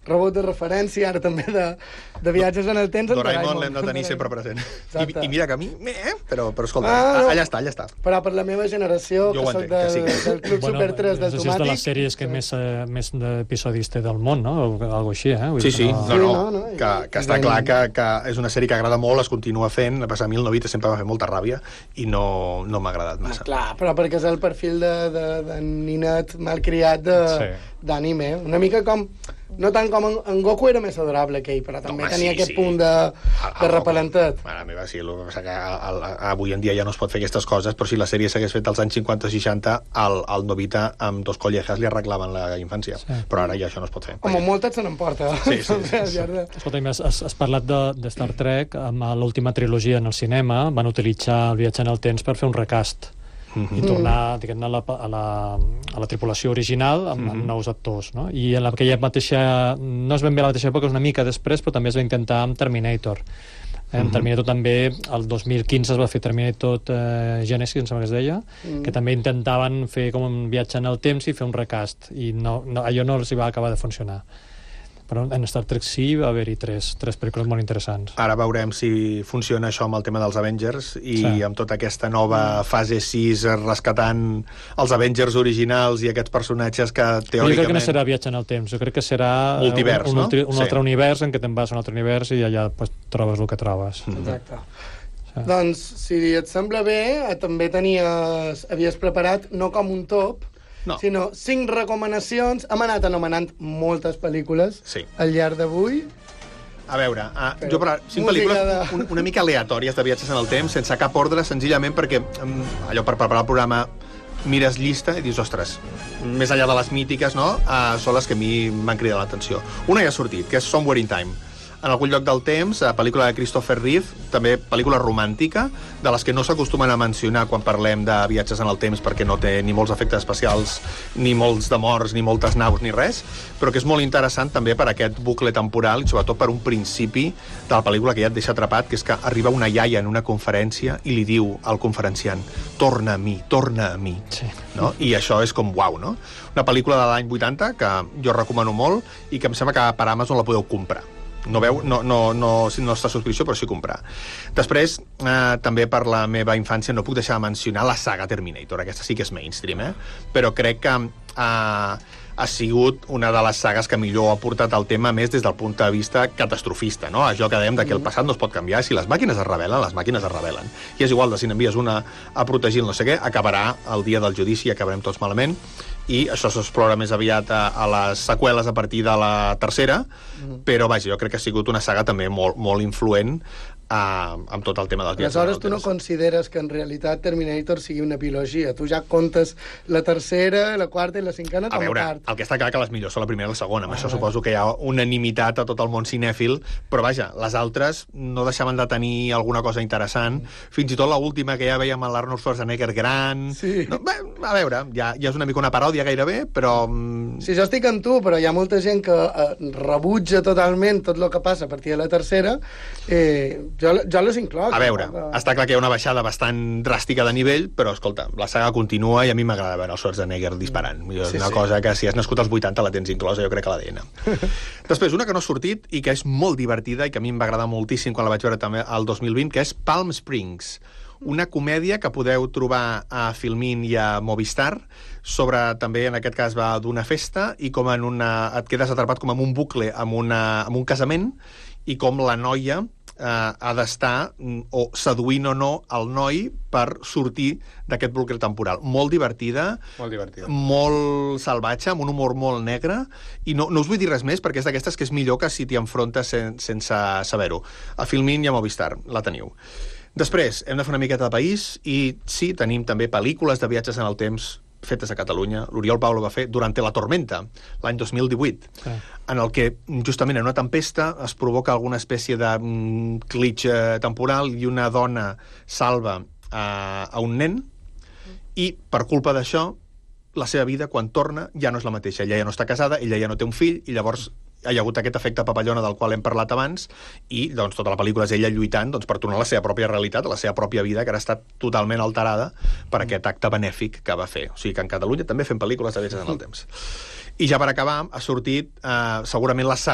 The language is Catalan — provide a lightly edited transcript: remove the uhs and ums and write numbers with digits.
rebut de referència, ara també de viatges en el temps. Doraemon l'hem de tenir sempre present. I mira que a mi, però escolta, allà està. Però per la meva generació, que soc del Club Super 3 del Tomàtic... És de les sèries que més d'episodis té del món, no? O alguna així, eh? Sí, que està clar que és una sèrie que agrada molt, es continua fent, a passar 1009 sempre va fer molta ràbia i no m'ha agradat massa. Clar, però perquè és el perfil de ninet malcriat d'anime. Una mica com... No tant com en Goku era més adorable que ell, però també tenia aquest punt de repelentet. Mare meva, sí, el que passa que avui en dia ja no es pot fer aquestes coses, però si la sèrie s'hagués fet als anys 50-60, al Novita amb dos collejas li arreglaven la infància. Sí. Però ara ja això no es pot fer. Com molt et se n'emporta. Sí. Escolta, has parlat de Star Trek, amb l'última trilogia en el cinema, van utilitzar el viatge en el temps per fer un recast. I tornar, diguem-ne, a la tripulació original amb nous actors, no? I en aquella mateixa... No és ben bé la mateixa època, és una mica després, però també es va intentar amb Terminator. En Terminator també, el 2015 es va fer Terminator Genesis, em sembla que es deia, que també intentaven fer com un viatge en el temps i fer un recast. I allò no els hi va acabar de funcionar. Però en Star Trek sí va haver-hi tres pel·lícules molt interessants. Ara veurem si funciona això amb el tema dels Avengers i amb tota aquesta nova fase 6 rescatant els Avengers originals i aquests personatges que teòricament... Jo crec que no serà viatge en el temps, jo crec que serà multivers, un altre univers en què te'n vas a un altre univers i allà trobes el que trobes. Exacte. Doncs, si et sembla bé, també havies preparat, no com un top, sinó 5 recomanacions. Hem anat anomenant moltes pel·lícules al llarg d'avui. A veure, jo per 5 pel·lícules una mica aleatòries de viatges en el temps, sense cap ordre, senzillament perquè allò per preparar el programa mires llista i dius, ostres, més enllà de les mítiques, no? Són les que a mi m'han cridat l'atenció. Una ja ha sortit, que és Somewhere in Time. En algun lloc del temps, pel·lícula de Christopher Reeve, també pel·lícula romàntica, de les que no s'acostumen a mencionar quan parlem de viatges en el temps, perquè no té ni molts efectes especials, ni molts de morts, ni moltes naus, ni res, però que és molt interessant també per aquest bucle temporal i sobretot per un principi de la pel·lícula que ja et deixa atrapat, que és que arriba una iaia en una conferència i li diu al conferenciant: torna a mi. Sí. No? I això és com uau, no? Una pel·lícula de l'any 80 que jo recomano molt i que em sembla que per Amazon la podeu comprar. No està a subscripció, però sí comprar. Després, també per la meva infància, no puc deixar de mencionar la saga Terminator. Aquesta sí que és mainstream, però crec que ha sigut una de les sagues que millor ha portat el tema, més des del punt de vista catastrofista, no? Això que dèiem que el passat no es pot canviar, si les màquines es rebel·len, les màquines es rebel·len. I és igual de si n'envies una a protegir el no sé què, acabarà el dia del judici i acabarem tots malament, i això s'explora més aviat a les seqüeles a partir de la tercera, però vaja, jo crec que ha sigut una saga també molt, molt influent amb tot el tema dels viatges. Aleshores, tu no consideres que en realitat Terminator sigui una biologia? Tu ja comptes la tercera, la quarta i la cinquena com a part. El que està clar que les millors són la primera i la segona. Amb això suposo que hi ha unanimitat a tot el món cinèfil, però vaja, les altres no deixaven de tenir alguna cosa interessant. Fins i tot l'última, que ja veiem a l'Arnold Schwarzenegger gran... Sí. No, bé, a veure, ja és una mica una paròdia gairebé, però... Sí, jo estic amb tu, però hi ha molta gent que rebutja totalment tot el que passa a partir de la tercera. Jo les incloc. A veure, està clar que hi ha una baixada bastant dràstica de nivell, però, escolta, la saga continua i a mi m'agrada veure el Schwarzenegger disparant. És una cosa que, si has nascut als 80, la tens inclosa, jo crec que l'ADN. Després, una que no ha sortit i que és molt divertida i que a mi em va agradar moltíssim quan la vaig veure també el 2020, que és Palm Springs. Una comèdia que podeu trobar a Filmin i a Movistar, sobre, també, en aquest cas, va d'una festa i com et quedes atrapat com en un bucle, amb un casament, i com la noia ha d'estar o seduint o no el noi per sortir d'aquest bucle temporal. Molt divertida, molt salvatge, amb un humor molt negre, i no us vull dir res més perquè és d'aquestes que és millor que si t'hi enfrontes sense saber-ho. A Filmin i a Movistar la teniu. Després, hem de fer una miqueta de país i sí, tenim també pel·lícules de viatges en el temps fetes a Catalunya. L'Oriol Paulo va fer Durante la tormenta, l'any 2018, en el que, justament en una tempesta, es provoca alguna espècie de glitch temporal i una dona salva a un nen i, per culpa d'això, la seva vida, quan torna, ja no és la mateixa. Ella ja no està casada, ella ja no té un fill, i llavors hi ha hagut aquest efecte papallona del qual hem parlat abans, i doncs tota la pel·lícula és ella lluitant per tornar a la seva pròpia realitat, a la seva pròpia vida, que ara ha estat totalment alterada per aquest acte benèfic que va fer. O sigui que en Catalunya també fem pel·lícules de viatges en el temps. I ja per acabar, ha sortit segurament la